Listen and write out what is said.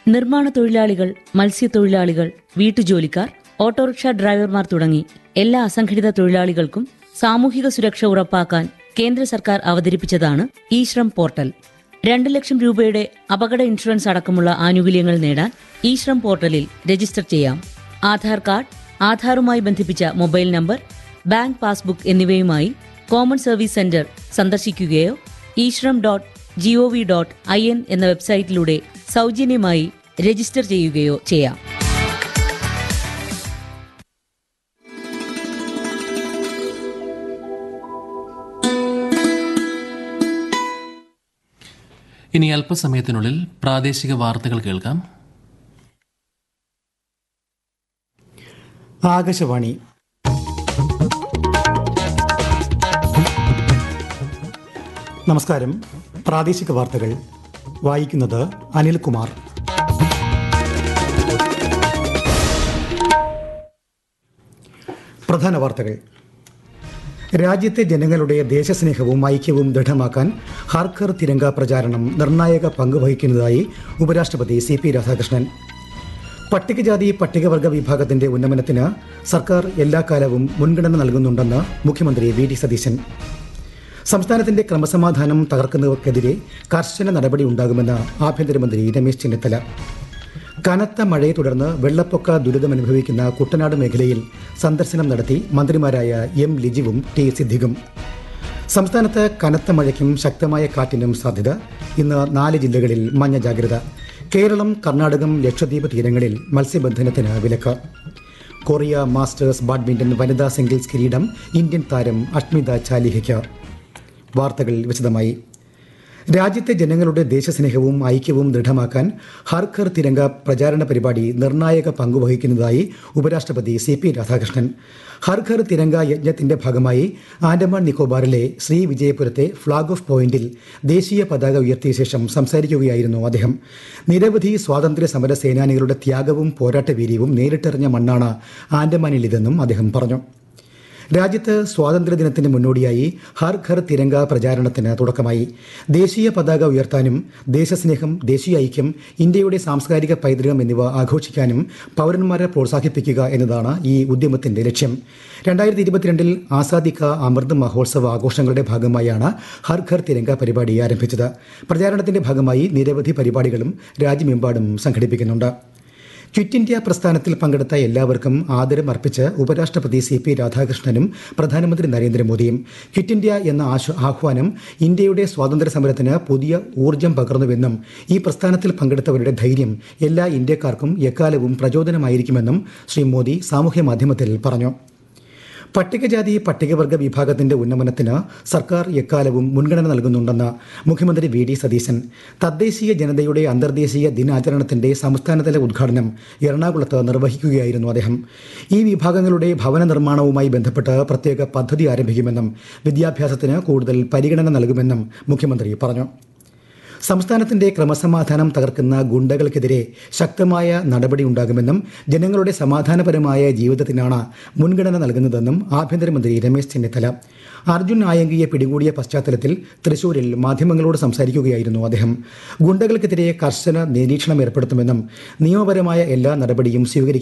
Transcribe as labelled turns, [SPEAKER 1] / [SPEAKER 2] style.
[SPEAKER 1] നിർമ്മാണ തൊഴിലാളികൾ, മത്സ്യത്തൊഴിലാളികൾ, വീട്ടുജോലിക്കാർ, ഓട്ടോറിക്ഷ ഡ്രൈവർമാർ തുടങ്ങി എല്ലാ അസംഘടിത തൊഴിലാളികൾക്കും സാമൂഹിക സുരക്ഷ ഉറപ്പാക്കാൻ കേന്ദ്ര സർക്കാർ അവതരിപ്പിച്ചതാണ് ഇ-ശ്രം പോർട്ടൽ. 2 ലക്ഷം രൂപയുടെ അപകട ഇൻഷുറൻസ് അടക്കമുള്ള ആനുകൂല്യങ്ങൾ നേടാൻ ഇ-ശ്രം പോർട്ടലിൽ രജിസ്റ്റർ ചെയ്യാം. ആധാർ കാർഡ്, ആധാറുമായി ബന്ധിപ്പിച്ച മൊബൈൽ നമ്പർ, ബാങ്ക് പാസ്ബുക്ക് എന്നിവയുമായി കോമൺ സർവീസ് സെന്റർ സന്ദർശിക്കുകയോ ishram.gov.in എന്ന വെബ്സൈറ്റിലൂടെ സൗജന്യമായി രജിസ്റ്റർ ചെയ്യുകയോ ചെയ്യാം.
[SPEAKER 2] ഇനി അല്പസമയത്തിനുള്ളിൽ പ്രാദേശിക വാർത്തകൾ കേൾക്കാം.
[SPEAKER 3] ആകാശവാണി. നമസ്കാരം. പ്രാദേശിക വാർത്തകൾ വായിക്കുന്നത് അനിൽകുമാർ. പ്രധാന വാർത്തകൾ. രാജ്യത്തെ ജനങ്ങളുടെ ദേശസ്നേഹവും ഐക്യവും ദൃഢമാക്കാൻ ഹർ ഘർ തിരങ്ക പ്രചാരണം നിർണായക പങ്ക് വഹിക്കുന്നതായി ഉപരാഷ്ട്രപതി CP രാധാകൃഷ്ണൻ. പട്ടികജാതി പട്ടികവർഗ വിഭാഗത്തിന്റെ ഉന്നമനത്തിന് സർക്കാർ എല്ലാ കാലവും മുൻഗണന നൽകുന്നുണ്ടെന്ന് മുഖ്യമന്ത്രി VD സതീശൻ. സംസ്ഥാനത്തിന്റെ ക്രമസമാധാനം തകർക്കുന്നവർക്കെതിരെ കർശന നടപടി ഉണ്ടാകുമെന്ന് ആഭ്യന്തരമന്ത്രി രമേശ് ചെന്നിത്തല. കനത്ത മഴയെ തുടർന്ന് വെള്ളപ്പൊക്ക ദുരിതമനുഭവിക്കുന്ന കുട്ടനാട് മേഖലയിൽ സന്ദർശനം നടത്തി മന്ത്രിമാരായ M. ലിജിവും T. സിദ്ദിഖും. സംസ്ഥാനത്ത് കനത്ത മഴയ്ക്കും ശക്തമായ കാറ്റിനും സാധ്യത. ഇന്ന് 4 ജില്ലകളിൽ മഞ്ഞ ജാഗ്രത. കേരളം, കർണാടകം, ലക്ഷദ്വീപ് തീരങ്ങളിൽ മത്സ്യബന്ധനത്തിന് വിലക്ക്. കൊറിയ മാസ്റ്റേഴ്സ് ബാഡ്മിന്റൺ വനിതാ സിംഗിൾസ് കിരീടം ഇന്ത്യൻ താരം അഷ്മിത ചാലിഹയ്ക്ക്. വാർത്തകൾ വിശദമായി. രാജ്യത്തെ ജനങ്ങളുടെ ദേശസ്നേഹവും ഐക്യവും ദൃഢമാക്കാൻ ഹർ ഘർ തിരങ്ക പ്രചാരണ പരിപാടി നിർണായക പങ്കുവഹിക്കുന്നതായി ഉപരാഷ്ട്രപതി CP രാധാകൃഷ്ണൻ. ഹർ ഘർ തിരങ്ക യജ്ഞത്തിന്റെ ഭാഗമായി ആൻഡമാൻ നിക്കോബാറിലെ ശ്രീവിജയപുരത്തെ ഫ്ളാഗ് ഓഫ് പോയിന്റിൽ ദേശീയ പതാക ഉയർത്തിയ ശേഷം സംസാരിക്കുകയായിരുന്നു അദ്ദേഹം. നിരവധി സ്വാതന്ത്ര്യ സമര സേനാനികളുടെ ത്യാഗവും പോരാട്ടവീര്യവും നേരിട്ടെറിഞ്ഞ മണ്ണാണ് ആൻഡമാനിലിതെന്നും അദ്ദേഹം പറഞ്ഞു. രാജ്യത്ത് സ്വാതന്ത്ര്യദിനത്തിന് മുന്നോടിയായി ഹർ ഘർ തിരങ്ക പ്രചാരണത്തിന് തുടക്കമായി. ദേശീയ പതാക ഉയർത്താനും ദേശസ്നേഹം, ദേശീയ ഐക്യം, ഇന്ത്യയുടെ സാംസ്കാരിക പൈതൃകം എന്നിവ ആഘോഷിക്കാനും പൗരന്മാരെ പ്രോത്സാഹിപ്പിക്കുക എന്നതാണ് ഈ ഉദ്യമത്തിന്റെ ലക്ഷ്യം. 2022 ആസാദി കാ അമൃത് മഹോത്സവ ആഘോഷങ്ങളുടെ ഭാഗമായാണ് ഹർ ഘർ തിരങ്ക പരിപാടി ആരംഭിച്ചത്. പ്രചാരണത്തിന്റെ ഭാഗമായി നിരവധി പരിപാടികളും രാജ്യമെമ്പാടും സംഘടിപ്പിക്കുന്നുണ്ട്. ക്വിറ്റ് ഇന്ത്യ പ്രസ്ഥാനത്തിൽ പങ്കെടുത്ത എല്ലാവർക്കും ആദരം അർപ്പിച്ച് ഉപരാഷ്ട്രപതി CP രാധാകൃഷ്ണനും പ്രധാനമന്ത്രി നരേന്ദ്രമോദിയും. ക്വിറ്റ് ഇന്ത്യ എന്ന ആഹ്വാനം ഇന്ത്യയുടെ സ്വാതന്ത്ര്യ സമരത്തിന് പുതിയ ഊർജ്ജം പകർന്നുവെന്നും ഈ പ്രസ്ഥാനത്തിൽ പങ്കെടുത്തവരുടെ ധൈര്യം എല്ലാ ഇന്ത്യക്കാർക്കും എക്കാലവും പ്രചോദനമായിരിക്കുമെന്നും ശ്രീ മോദി സാമൂഹ്യമാധ്യമത്തിൽ പറഞ്ഞു. പട്ടികജാതി പട്ടികവർഗ വിഭാഗത്തിന്റെ ഉന്നമനത്തിന് സർക്കാർ എക്കാലവും മുൻഗണന നൽകുന്നുണ്ടെന്ന് മുഖ്യമന്ത്രി VD സതീശൻ. തദ്ദേശീയ ജനതയുടെ അന്തർദേശീയ ദിനാചരണത്തിന്റെ സംസ്ഥാനതല ഉദ്ഘാടനം എറണാകുളത്ത് നിർവഹിക്കുകയായിരുന്നു അദ്ദേഹം. ഈ വിഭാഗങ്ങളുടെ ഭവന നിർമ്മാണവുമായി ബന്ധപ്പെട്ട് പ്രത്യേക പദ്ധതി ആരംഭിക്കുമെന്നും വിദ്യാഭ്യാസത്തിന് കൂടുതൽ പരിഗണന നൽകുമെന്നും മുഖ്യമന്ത്രി പറഞ്ഞു. സംസ്ഥാനത്തിന്റെ ക്രമസമാധാനം തകർക്കുന്ന ഗുണ്ടകൾക്കെതിരെ ശക്തമായ നടപടിയുണ്ടാകുമെന്നും ജനങ്ങളുടെ സമാധാനപരമായ ജീവിതത്തിനാണ് മുൻഗണന നൽകുന്നതെന്നും ആഭ്യന്തരമന്ത്രി രമേശ് ചെന്നിത്തല. അർജുൻ ആയങ്കിയെ പിടികൂടിയ പശ്ചാത്തലത്തിൽ തൃശൂരിൽ മാധ്യമങ്ങളോട് സംസാരിക്കുകയായിരുന്നു അദ്ദേഹം. ഗുണ്ടകൾക്കെതിരെ കർശന നിരീക്ഷണം ഏർപ്പെടുത്തുമെന്നും നിയമപരമായ എല്ലാ നടപടിയും സ്വീകരിക്കും